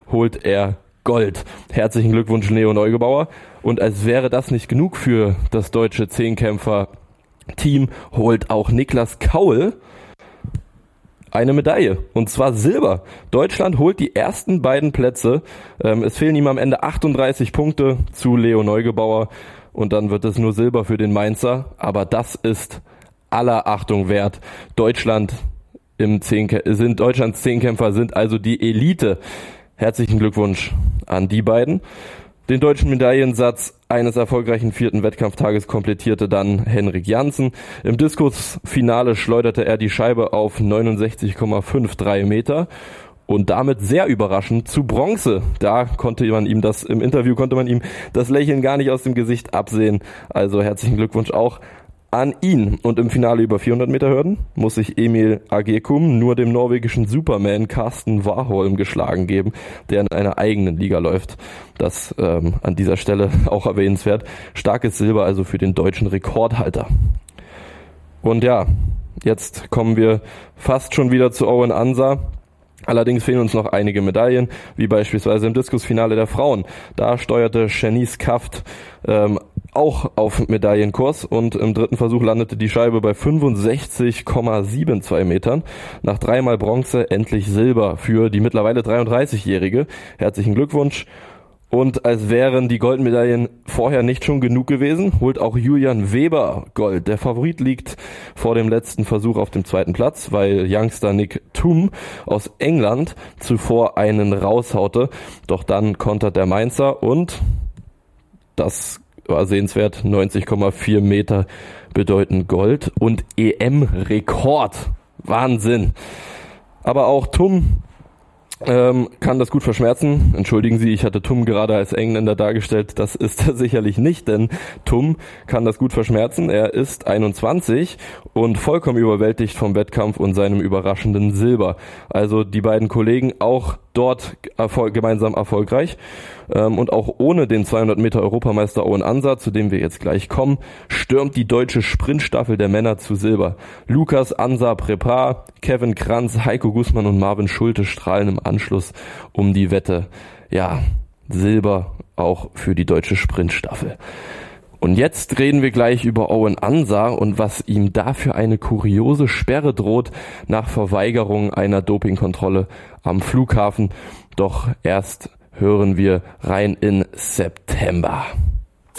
holt er Gold. Herzlichen Glückwunsch, Leo Neugebauer. Und als wäre das nicht genug für das deutsche Zehnkämpfer-Team, holt auch Niklas Kaul eine Medaille, und zwar Silber. Deutschland holt die ersten beiden Plätze. Es fehlen ihm am Ende 38 Punkte zu Leo Neugebauer und dann wird es nur Silber für den Mainzer. Aber das ist aller Achtung wert. Deutschlands Zehnkämpfer sind also die Elite. Herzlichen Glückwunsch an die beiden. Den deutschen Medaillensatz eines erfolgreichen 4. Wettkampftages komplettierte dann Henrik Janssen. Im Diskusfinale schleuderte er die Scheibe auf 69,53 Meter und damit sehr überraschend zu Bronze. Im Interview konnte man ihm das Lächeln gar nicht aus dem Gesicht absehen. Also herzlichen Glückwunsch auch an ihn. Und im Finale über 400 Meter Hürden muss sich Emil Agekum nur dem norwegischen Superman Karsten Warholm geschlagen geben, der in einer eigenen Liga läuft. Das an dieser Stelle auch erwähnenswert. Starkes Silber also für den deutschen Rekordhalter. Und ja, jetzt kommen wir fast schon wieder zu Owen Ansa. Allerdings fehlen uns noch einige Medaillen, wie beispielsweise im Diskusfinale der Frauen. Da steuerte Shanice Kaft auch auf Medaillenkurs und im dritten Versuch landete die Scheibe bei 65,72 Metern. Nach 3-mal Bronze endlich Silber für die mittlerweile 33-Jährige. Herzlichen Glückwunsch. Und als wären die Goldmedaillen vorher nicht schon genug gewesen, holt auch Julian Weber Gold. Der Favorit liegt vor dem letzten Versuch auf dem 2. Platz, weil Youngster Nick Thum aus England zuvor einen raushaute. Doch dann kontert der Mainzer und das war sehenswert, 90,4 Meter bedeuten Gold und EM-Rekord. Wahnsinn. Aber auch Thum kann das gut verschmerzen. Entschuldigen Sie, ich hatte Thum gerade als Engländer dargestellt. Das ist er sicherlich nicht, denn Thum kann das gut verschmerzen. Er ist 21 und vollkommen überwältigt vom Wettkampf und seinem überraschenden Silber. Also die beiden Kollegen auch dort gemeinsam erfolgreich. Und auch ohne den 200 Meter Europameister Owen Ansa, zu dem wir jetzt gleich kommen, stürmt die deutsche Sprintstaffel der Männer zu Silber. Lukas Ansa Prepar, Kevin Kranz, Heiko Gußmann und Marvin Schulte strahlen im Anschluss um die Wette. Ja, Silber auch für die deutsche Sprintstaffel. Und jetzt reden wir gleich über Owen Ansa und was ihm da für eine kuriose Sperre droht nach Verweigerung einer Dopingkontrolle am Flughafen. Doch erst hören wir rein in September.